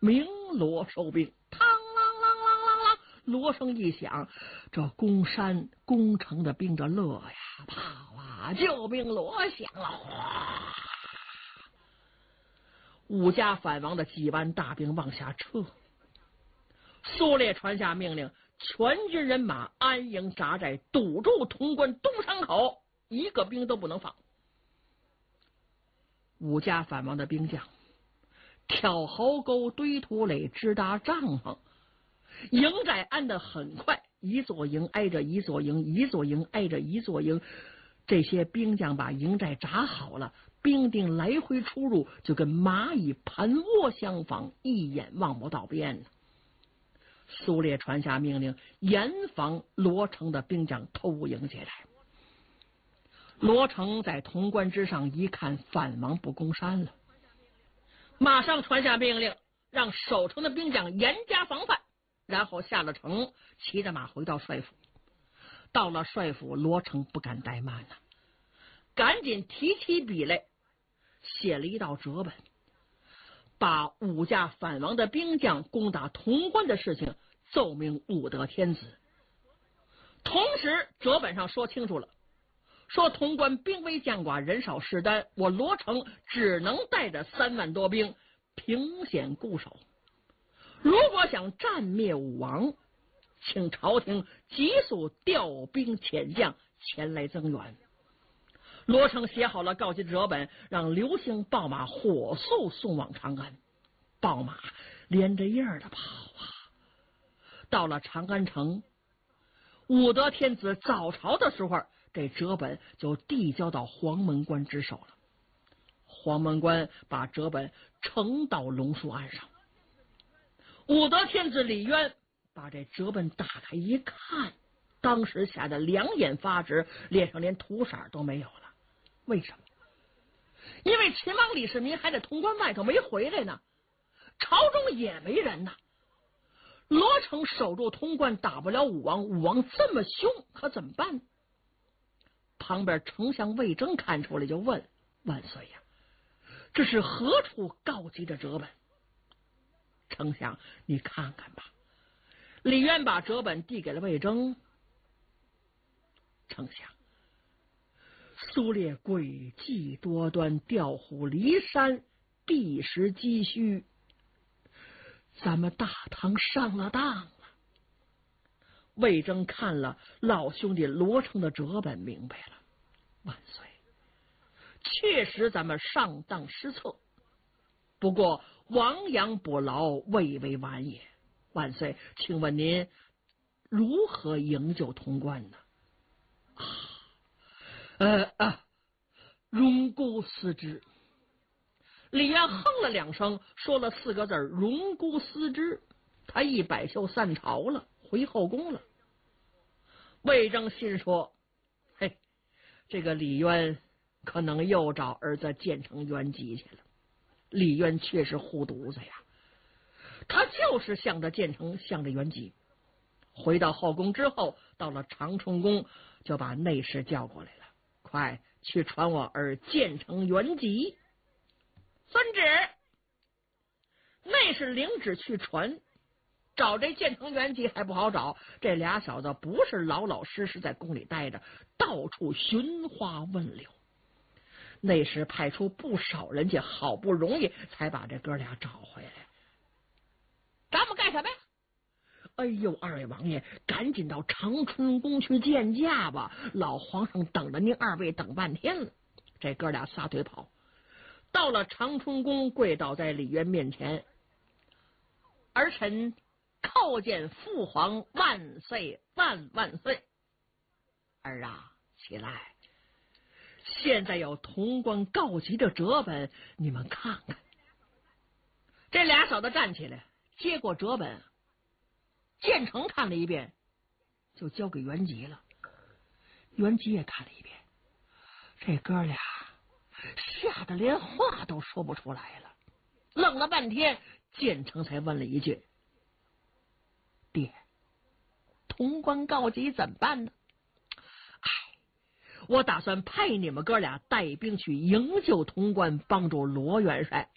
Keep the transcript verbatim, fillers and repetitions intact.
鸣锣收兵。嘡啷啷啷啷啷，锣声一响，这攻山攻城的兵着乐呀，跑啊！救兵锣响了，哗！武家反王的几万大兵往下撤。苏烈传下命令，全军人马安营扎寨，堵住潼关东山口，一个兵都不能放。武家反王的兵将挑壕沟、堆土垒、支搭帐篷，营寨安得很快，一座营挨着一座营，一座营挨着一座营。这些兵将把营寨扎好了，兵丁来回出入，就跟蚂蚁盘窝相仿，一眼望不到边呢。苏烈传下命令，严防罗成的兵将偷营劫寨。罗成在潼关之上一看反王不攻山了，马上传下命令，让守城的兵将严加防范，然后下了城，骑着马回到帅府。到了帅府，罗成不敢怠慢呐，赶紧提起笔来，写了一道折本，把武家反王的兵将攻打潼关的事情奏明武德天子。同时折本上说清楚了，说潼关兵微将寡，人少势单，我罗成只能带着三万多兵凭险固守。如果想战灭武王，请朝廷急速调兵遣将前来增援。罗成写好了告急折本，让刘兴抱马火速送往长安。抱马连着印儿的跑啊，到了长安城，武德天子早朝的时候，这折本就递交到黄门关之手了。黄门关把折本呈到龙树岸上，武德天子李渊把这折本打开一看，当时吓得两眼发直，脸上连涂色都没有了。为什么？因为秦王李世民还在潼关外头没回来呢，朝中也没人呢。罗成守住潼关，打不了武王，武王这么凶，可怎么办呢？旁边丞相魏征看出来，就问万岁呀，这是何处告急的折本？丞相，你看看吧。李渊把折本递给了魏征。丞相，苏烈诡计多端，调虎离山，避实击虚，咱们大唐上了当了。魏征看了老兄弟罗成的折本，明白了，万岁，确实咱们上当失策，不过亡羊补牢，未为晚也。万岁，请问您如何营救潼关呢？啊，呃啊，荣姑思之。李渊哼了两声，说了四个字：荣姑思之。他一摆袖散朝了，回后宫了。魏征心说：嘿，这个李渊可能又找儿子建成元吉去了。李渊确实护犊子呀，他就是向着建成，向着元吉。回到后宫之后，到了长春宫，就把内侍叫过来了，快去传我儿建成元吉。遵旨。内侍领旨去传，找这建成元吉还不好找，这俩小子不是老老实实在宫里待着，到处寻花问柳。内侍派出不少人去，好不容易才把这哥俩找回来。咱们干什么呀？哎呦，二位王爷，赶紧到长春宫去见驾吧！老皇上等着您二位等半天了。这哥俩撒腿跑，到了长春宫，跪倒在李渊面前，儿臣叩见父皇万岁万万岁。儿啊，起来！现在有潼关告急的折本，你们看看。这俩小子站起来，接过折本，建成看了一遍，就交给元吉了。元吉也看了一遍，这哥俩吓得连话都说不出来了。愣了半天，建成才问了一句：爹，潼关告急怎么办呢？哎，我打算派你们哥俩带兵去营救潼关，帮助罗元帅。